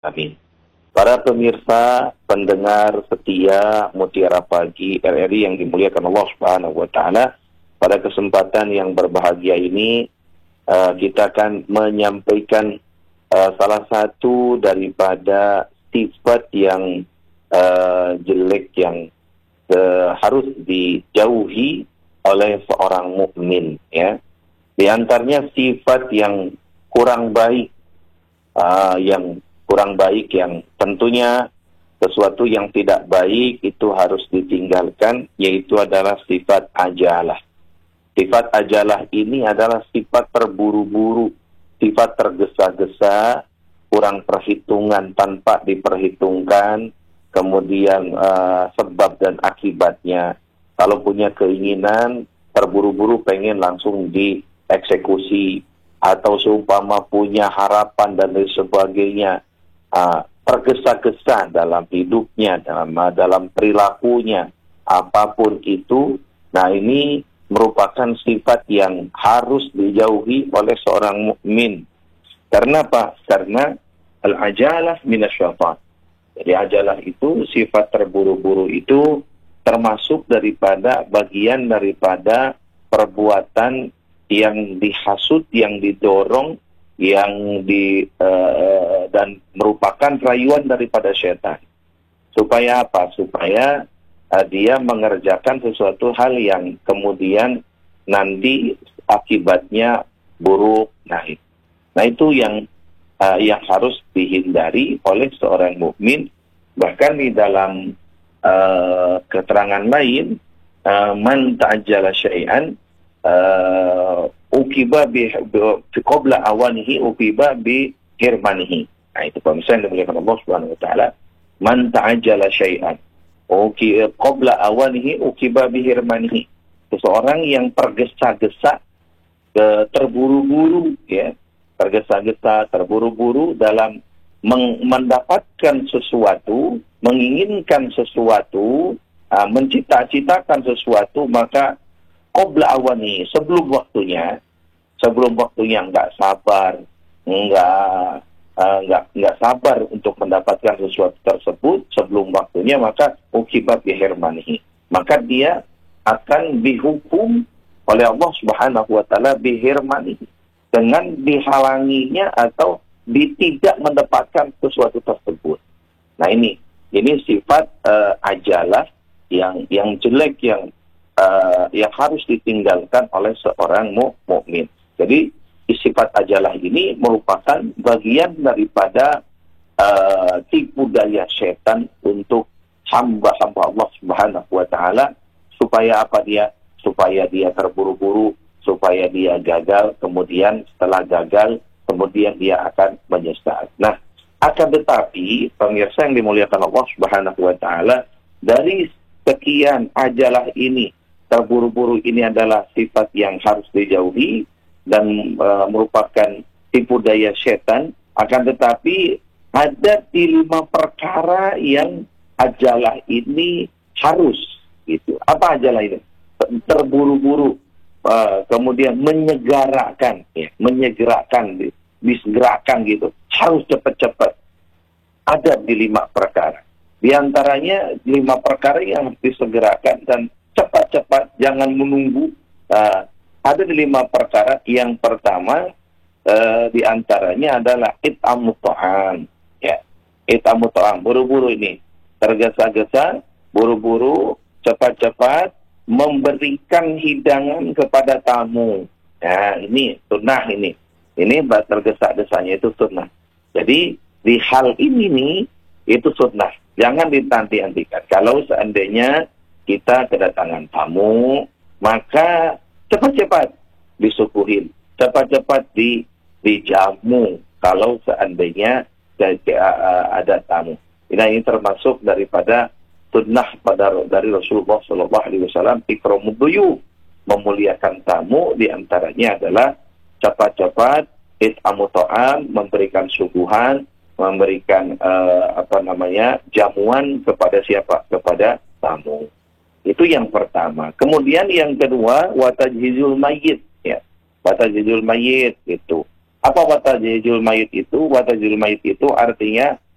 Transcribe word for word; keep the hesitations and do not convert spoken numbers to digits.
Amin. Para pemirsa, pendengar setia Mutiara Pagi R R I yang dimuliakan Allah Subhanahu wa taala, pada kesempatan yang berbahagia ini uh, kita akan menyampaikan uh, salah satu daripada sifat yang uh, jelek yang uh, harus dijauhi oleh seorang mukmin, ya. Di antaranya sifat yang kurang baik, uh, yang kurang baik yang tentunya sesuatu yang tidak baik itu harus ditinggalkan, yaitu adalah sifat ajalah. Sifat ajalah ini adalah sifat terburu-buru, sifat tergesa-gesa, kurang perhitungan tanpa diperhitungkan, kemudian uh, sebab dan akibatnya. Kalau punya keinginan, terburu-buru pengen langsung dieksekusi, atau seumpama punya harapan dan lain sebagainya, Uh, tergesa-gesa dalam hidupnya, dalam uh, dalam perilakunya, apapun itu. Nah, ini merupakan sifat yang harus dijauhi oleh seorang mukmin. Karena apa? Karena al-ajalah minasyaitan. Jadi ajalah itu, sifat terburu-buru itu termasuk daripada bagian daripada perbuatan yang dihasut, yang didorong, yang di uh, dan merupakan rayuan daripada syaitan. Supaya apa? Supaya uh, dia mengerjakan sesuatu hal yang kemudian nanti akibatnya buruk. Nah, itu, nah itu yang uh, yang harus dihindari oleh seorang mukmin. Bahkan di dalam uh, keterangan lain, uh, man ta'ajjala syai'an uh, ukiba bi qabla awanihi ukiba bi hirmanihi. Nah, itu pemirsa yang dimuliakan Allah Subhanahu wa taala, man ta'ajjala syai'an ukiba qabla awanihi ukiba bi hirmanihi. Seseorang yang tergesa-gesa, terburu-buru, ya, tergesa-gesa, terburu-buru dalam mendapatkan sesuatu, menginginkan sesuatu, uh, mencita-citakan sesuatu, maka qabla awani, sebelum waktunya, sebelum waktunya nggak sabar, nggak uh, nggak nggak sabar untuk mendapatkan sesuatu tersebut sebelum waktunya, maka ukibat bihirmanihi, maka dia akan dihukum oleh Allah Subhanahu wa taala bihirmanihi, dengan dihalanginya atau di tidak mendapatkan sesuatu tersebut. Nah, ini ini sifat uh, ajalah yang yang jelek, yang Uh, yang harus ditinggalkan oleh seorang mukmin. Jadi sifat ajalah ini merupakan bagian daripada uh, tipu daya setan untuk hamba-hamba Allah Subhanahu wa taala, supaya apa dia? Supaya dia terburu-buru, supaya dia gagal, kemudian setelah gagal, kemudian dia akan menyesal. Nah, akan tetapi pemirsa yang dimuliakan Allah Subhanahu wa taala, dari sekian ajalah ini, terburu-buru ini adalah sifat yang harus dijauhi dan uh, merupakan tipu daya setan. Akan tetapi ada di lima perkara yang ajalah ini harus, gitu. Apa ajalah ini? Terburu-buru, uh, kemudian menyegerakan, ya, menyegerakan, disegerakan gitu, harus cepat-cepat. Ada di lima perkara. Di antaranya lima perkara yang harus disegerakan dan cepat-cepat, jangan menunggu. Uh, ada di lima perkara. Yang pertama uh, di antaranya adalah it'amut ta'am, ya. It'amut ta'am, buru-buru ini, tergesa-gesa, buru-buru, cepat-cepat memberikan hidangan kepada tamu. Nah, ini sunnah ini. Ini tergesa-gesanya itu sunnah. Jadi di hal ini nih, itu sunnah. Jangan ditanti-antikan. Kalau seandainya kita kedatangan tamu, maka cepat-cepat disuguhin, cepat-cepat di dijamu kalau seandainya ada tamu. Nah, ini termasuk daripada sunnah pada dari Rasulullah Shallallahu Alaihi Wasallam, ikramud duyuf, memuliakan tamu. Di antaranya adalah cepat-cepat it'amu ta'am, memberikan suguhan, memberikan uh, apa namanya jamuan kepada siapa? Kepada tamu. Itu yang pertama. Kemudian yang kedua, watajhizul mayyit, ya. Watajhizul mayyit itu. Apa watajhizul mayyit itu? Watajhizul mayyit itu artinya